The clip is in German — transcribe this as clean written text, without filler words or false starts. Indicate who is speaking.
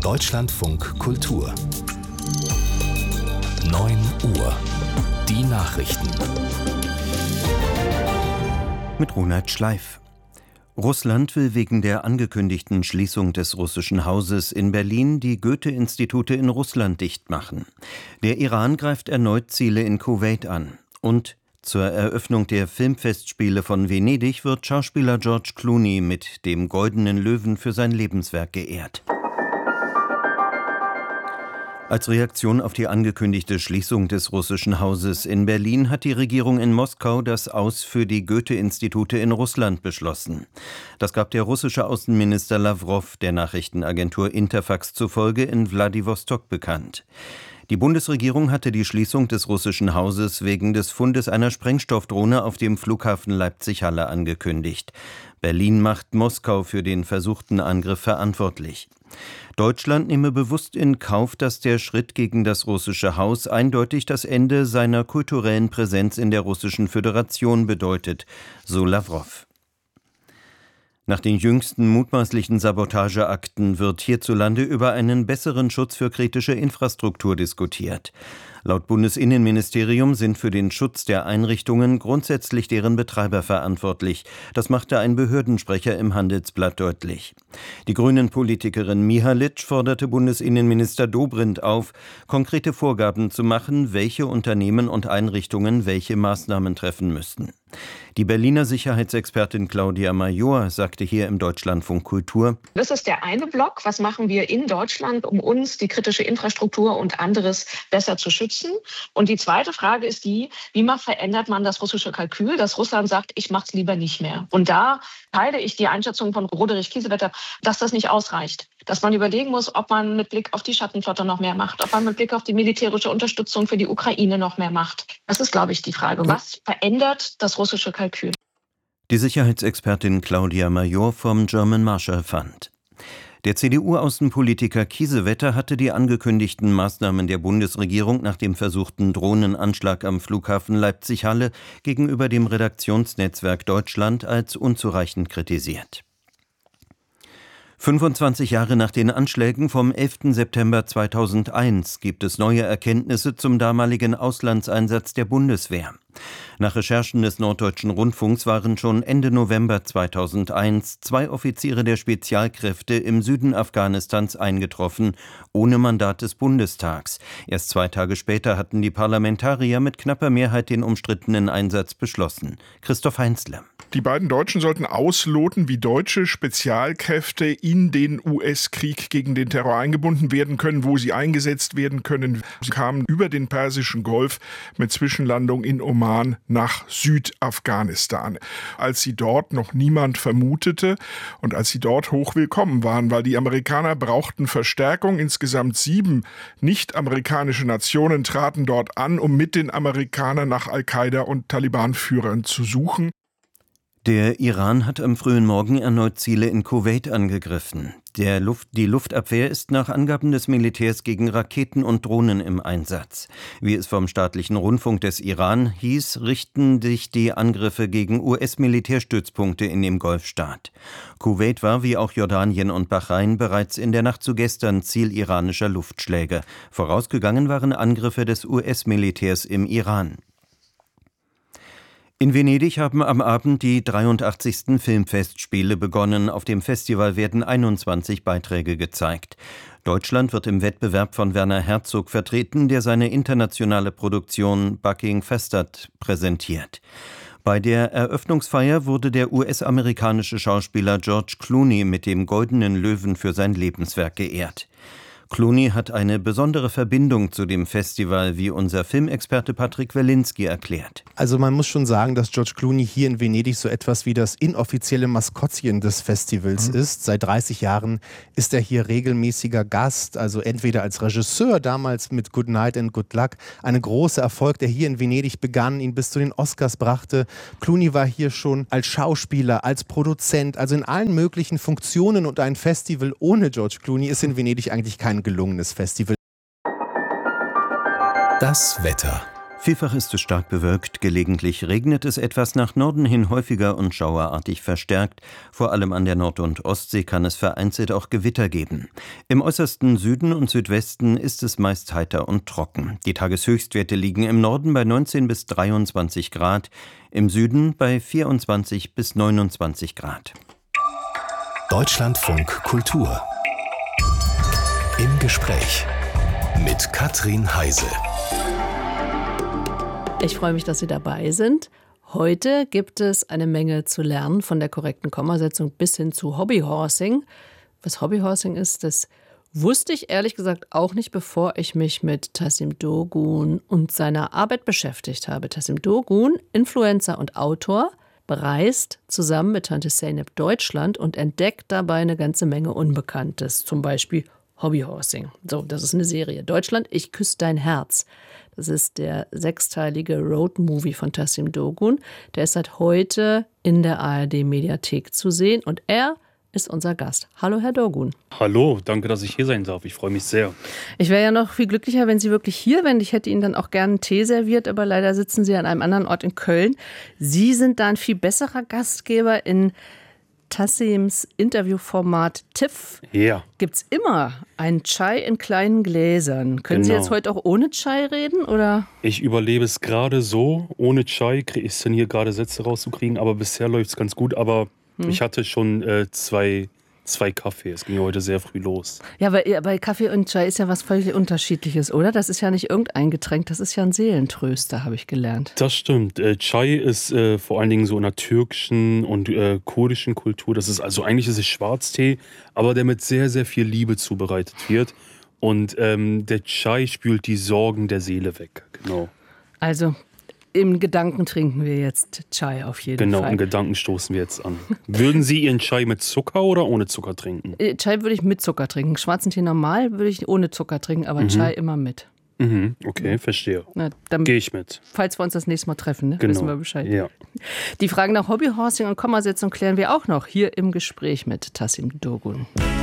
Speaker 1: Deutschlandfunk Kultur 9 Uhr. Die Nachrichten.
Speaker 2: Mit Ronald Schleif. Russland will wegen der angekündigten Schließung des Russischen Hauses in Berlin die Goethe-Institute in Russland dicht machen. Der Iran greift erneut Ziele in Kuwait an. Und zur Eröffnung der Filmfestspiele von Venedig wird Schauspieler George Clooney mit dem Goldenen Löwen für sein Lebenswerk geehrt. Als Reaktion auf die angekündigte Schließung des Russischen Hauses in Berlin hat die Regierung in Moskau das Aus für die Goethe-Institute in Russland beschlossen. Das gab der russische Außenminister Lawrow der Nachrichtenagentur Interfax zufolge in Wladiwostok bekannt. Die Bundesregierung hatte die Schließung des Russischen Hauses wegen des Fundes einer Sprengstoffdrohne auf dem Flughafen Leipzig-Halle angekündigt. Berlin macht Moskau für den versuchten Angriff verantwortlich. Deutschland nehme bewusst in Kauf, dass der Schritt gegen das russische Haus eindeutig das Ende seiner kulturellen Präsenz in der Russischen Föderation bedeutet, so Lawrow. Nach den jüngsten mutmaßlichen Sabotageakten wird hierzulande über einen besseren Schutz für kritische Infrastruktur diskutiert. Laut Bundesinnenministerium sind für den Schutz der Einrichtungen grundsätzlich deren Betreiber verantwortlich. Das machte ein Behördensprecher im Handelsblatt deutlich. Die Grünen-Politikerin Mihalic forderte Bundesinnenminister Dobrindt auf, konkrete Vorgaben zu machen, welche Unternehmen und Einrichtungen welche Maßnahmen treffen müssten. Die Berliner Sicherheitsexpertin Claudia Major sagte hier im Deutschlandfunk Kultur:
Speaker 3: Das ist der eine Block. Was machen wir in Deutschland, um uns, die kritische Infrastruktur und anderes besser zu schützen? Und die zweite Frage ist die, wie verändert man das russische Kalkül, dass Russland sagt, ich mache es lieber nicht mehr. Und da teile ich die Einschätzung von Roderich Kiesewetter, dass das nicht ausreicht. Dass man überlegen muss, ob man mit Blick auf die Schattenflotte noch mehr macht, ob man mit Blick auf die militärische Unterstützung für die Ukraine noch mehr macht. Das ist, glaube ich, die Frage. Was verändert das russische Kalkül?
Speaker 2: Die Sicherheitsexpertin Claudia Major vom German Marshall Fund. Der CDU-Außenpolitiker Kiesewetter hatte die angekündigten Maßnahmen der Bundesregierung nach dem versuchten Drohnenanschlag am Flughafen Leipzig-Halle gegenüber dem Redaktionsnetzwerk Deutschland als unzureichend kritisiert. 25 Jahre nach den Anschlägen vom 11. September 2001 gibt es neue Erkenntnisse zum damaligen Auslandseinsatz der Bundeswehr. Nach Recherchen des Norddeutschen Rundfunks waren schon Ende November 2001 2 Offiziere der Spezialkräfte im Süden Afghanistans eingetroffen, ohne Mandat des Bundestags. Erst 2 Tage später hatten die Parlamentarier mit knapper Mehrheit den umstrittenen Einsatz beschlossen. Christoph Heinzle.
Speaker 4: Die beiden Deutschen sollten ausloten, wie deutsche Spezialkräfte in den US-Krieg gegen den Terror eingebunden werden können, wo sie eingesetzt werden können. Sie kamen über den Persischen Golf mit Zwischenlandung in Oman nach Südafghanistan. Als sie dort noch niemand vermutete und als sie dort hochwillkommen waren, weil die Amerikaner brauchten Verstärkung. Insgesamt 7 nicht-amerikanische Nationen traten dort an, um mit den Amerikanern nach Al-Qaida und Taliban-Führern zu suchen.
Speaker 2: Der Iran hat am frühen Morgen erneut Ziele in Kuwait angegriffen. Die Luftabwehr ist nach Angaben des Militärs gegen Raketen und Drohnen im Einsatz. Wie es vom staatlichen Rundfunk des Iran hieß, richten sich die Angriffe gegen US-Militärstützpunkte in dem Golfstaat. Kuwait war wie auch Jordanien und Bahrain bereits in der Nacht zu gestern Ziel iranischer Luftschläge. Vorausgegangen waren Angriffe des US-Militärs im Iran. In Venedig haben am Abend die 83. Filmfestspiele begonnen. Auf dem Festival werden 21 Beiträge gezeigt. Deutschland wird im Wettbewerb von Werner Herzog vertreten, der seine internationale Produktion Bucking Festad präsentiert. Bei der Eröffnungsfeier wurde der US-amerikanische Schauspieler George Clooney mit dem Goldenen Löwen für sein Lebenswerk geehrt. Clooney hat eine besondere Verbindung zu dem Festival, wie unser Filmexperte Patrick Welinski erklärt.
Speaker 5: Also man muss schon sagen, dass George Clooney hier in Venedig so etwas wie das inoffizielle Maskottchen des Festivals ist. Seit 30 Jahren ist er hier regelmäßiger Gast, also entweder als Regisseur, damals mit Good Night and Good Luck, ein großer Erfolg, der hier in Venedig begann, ihn bis zu den Oscars brachte. Clooney war hier schon als Schauspieler, als Produzent, also in allen möglichen Funktionen, und ein Festival ohne George Clooney ist in Venedig eigentlich kein gelungenes Festival.
Speaker 1: Das Wetter.
Speaker 2: Vielfach ist es stark bewölkt, gelegentlich regnet es etwas, nach Norden hin häufiger und schauerartig verstärkt. Vor allem an der Nord- und Ostsee kann es vereinzelt auch Gewitter geben. Im äußersten Süden und Südwesten ist es meist heiter und trocken. Die Tageshöchstwerte liegen im Norden bei 19 bis 23 Grad, im Süden bei 24 bis 29 Grad.
Speaker 1: Deutschlandfunk Kultur. Im Gespräch mit Katrin Heise.
Speaker 6: Ich freue mich, dass Sie dabei sind. Heute gibt es eine Menge zu lernen, von der korrekten Kommasetzung bis hin zu Hobbyhorsing. Was Hobbyhorsing ist, das wusste ich ehrlich gesagt auch nicht, bevor ich mich mit Tassim Dogun und seiner Arbeit beschäftigt habe. Tassim Dogun, Influencer und Autor, bereist zusammen mit Tante Zeynep Deutschland und entdeckt dabei eine ganze Menge Unbekanntes. Zum Beispiel Hobbyhorsing. So, das ist eine Serie. Deutschland, ich küsse dein Herz. Das ist der 6-teilige Roadmovie von Tassim Dogun. Der ist seit heute in der ARD-Mediathek zu sehen und er ist unser Gast. Hallo, Herr Dogun.
Speaker 7: Hallo, danke, dass ich hier sein darf. Ich freue mich sehr.
Speaker 6: Ich wäre ja noch viel glücklicher, wenn Sie wirklich hier wären. Ich hätte Ihnen dann auch gerne einen Tee serviert, aber leider sitzen Sie an einem anderen Ort in Köln. Sie sind da ein viel besserer Gastgeber in Tassims Interviewformat TIFF.
Speaker 7: Ja.
Speaker 6: Gibt's immer einen Chai in kleinen Gläsern. Können Sie jetzt heute auch ohne Chai reden, oder?
Speaker 7: Ich überlebe es gerade so. Ohne Chai kriege ich es dann hier gerade Sätze rauszukriegen, aber bisher läuft es ganz gut. Aber ich hatte schon zwei Kaffee. Es ging heute sehr früh los.
Speaker 6: Ja, bei Kaffee und Chai ist ja was völlig Unterschiedliches, oder? Das ist ja nicht irgendein Getränk, das ist ja ein Seelentröster, habe ich gelernt.
Speaker 7: Das stimmt. Chai ist vor allen Dingen so in der türkischen und kurdischen Kultur. Das ist also eigentlich ist es Schwarztee, aber der mit sehr, sehr viel Liebe zubereitet wird. Und der Chai spült die Sorgen der Seele weg. Genau.
Speaker 6: Also im Gedanken trinken wir jetzt Chai auf jeden Fall.
Speaker 7: Genau, im Gedanken stoßen wir jetzt an. Würden Sie Ihren Chai mit Zucker oder ohne Zucker trinken?
Speaker 6: Chai würde ich mit Zucker trinken. Schwarzen Tee normal würde ich ohne Zucker trinken, aber Chai immer mit.
Speaker 7: Okay, verstehe.
Speaker 6: Na, dann
Speaker 7: gehe ich mit.
Speaker 6: Falls wir uns das nächste Mal treffen, ne?
Speaker 7: Genau.
Speaker 6: Wissen wir Bescheid.
Speaker 7: Ja.
Speaker 6: Die Fragen nach Hobbyhorsing und Kommasetzung klären wir auch noch hier im Gespräch mit Tassim Dogun.